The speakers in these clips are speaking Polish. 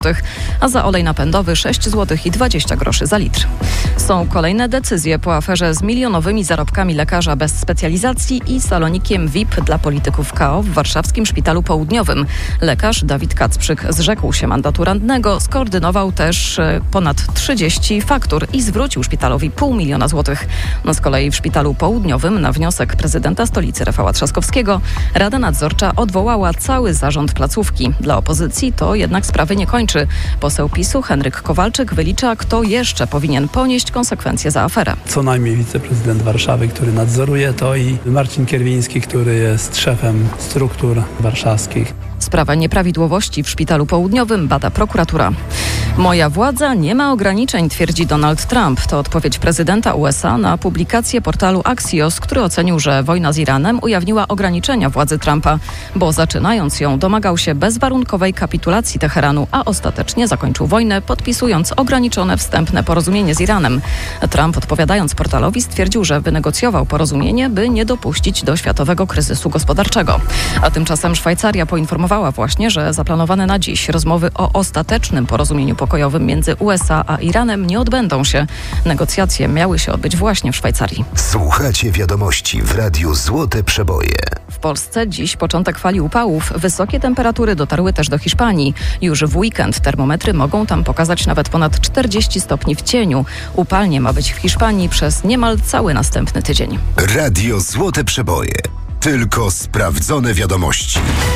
a za olej napędowy 6 zł i 20 groszy za litr. Są kolejne decyzje po aferze z milionowymi zarobkami lekarza bez specjalizacji i salonikiem VIP dla polityków KO w warszawskim Szpitalu Południowym. Lekarz Dawid Kacprzyk zrzekł się mandatu radnego, skoordynował też ponad 30 faktur i zwrócił szpitalowi 500 000 złotych. Z kolei w Szpitalu Południowym na wniosek prezydenta stolicy Rafała Trzaskowskiego Rada Nadzorcza odwołała cały zarząd placówki. Dla opozycji to jednak sprawy nie kończy. Poseł PiS-u Henryk Kowalczyk wylicza, kto jeszcze powinien ponieść konsekwencje za aferę. Co najmniej wiceprezydent Warszawy, który nadzoruje to, i Marcin Kierwiński, który jest szefem struktur warszawskich. Sprawę nieprawidłowości w Szpitalu Południowym bada prokuratura. Moja władza nie ma ograniczeń, twierdzi Donald Trump. To odpowiedź prezydenta USA na publikację portalu Axios, który ocenił, że wojna z Iranem ujawniła ograniczenia władzy Trumpa, bo zaczynając ją domagał się bezwarunkowej kapitulacji Teheranu, a ostatecznie zakończył wojnę, podpisując ograniczone wstępne porozumienie z Iranem. Trump, odpowiadając portalowi, stwierdził, że wynegocjował porozumienie, by nie dopuścić do światowego kryzysu gospodarczego. A tymczasem Szwajcaria poinformowała właśnie, że zaplanowane na dziś rozmowy o ostatecznym porozumieniu pokojowym między USA a Iranem nie odbędą się. Negocjacje miały się odbyć właśnie w Szwajcarii. Słuchacie wiadomości w Radiu Złote Przeboje. W Polsce dziś początek fali upałów. Wysokie temperatury dotarły też do Hiszpanii. Już w weekend termometry mogą tam pokazać nawet ponad 40 stopni w cieniu. Upalnie ma być w Hiszpanii przez niemal cały następny tydzień. Radio Złote Przeboje. Tylko sprawdzone wiadomości.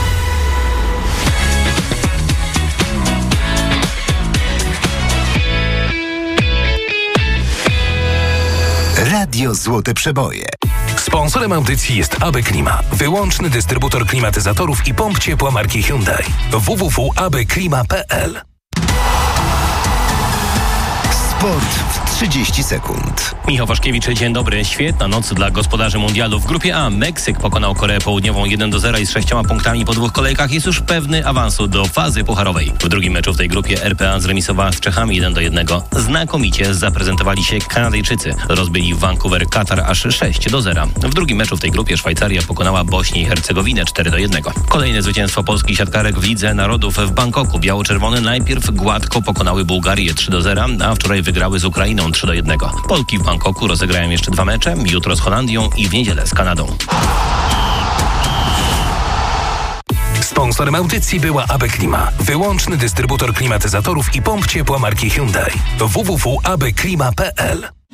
Radio Złote Przeboje. Sponsorem audycji jest AB Klima, wyłączny dystrybutor klimatyzatorów i pomp ciepła marki Hyundai. www.abklima.pl. Sport w 30 sekund. Michał Waszkiewicz, dzień dobry. Świetna noc dla gospodarzy mundialu. W grupie A Meksyk pokonał Koreę Południową 1-0 i z 6 punktami po 2 kolejkach jest już pewny awansu do fazy pucharowej. W drugim meczu w tej grupie RPA zremisowała z Czechami 1-1. Znakomicie zaprezentowali się Kanadyjczycy. Rozbyli w Vancouver Katar aż 6-0. W drugim meczu w tej grupie Szwajcaria pokonała Bośnię i Hercegowinę 4-1. Kolejne zwycięstwo polskich siatkarek w Lidze Narodów w Bangkoku. Biało-czerwone najpierw gładko pokonały Bułgarię 3-0, a wczoraj wygrały z Ukrainą 3-1. Polki w Bangkoku rozegrają jeszcze 2 mecze, jutro z Holandią i w niedzielę z Kanadą. Sponsorem audycji była AB Klima, wyłączny dystrybutor klimatyzatorów i pomp ciepła marki Hyundai. www.abklima.pl.